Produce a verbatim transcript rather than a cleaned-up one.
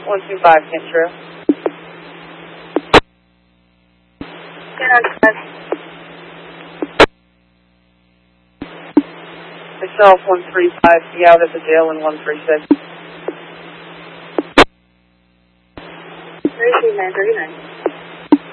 one two five, Kent True. Myself, one three five, be out at the jail in one three six. three two nine thirty-nine.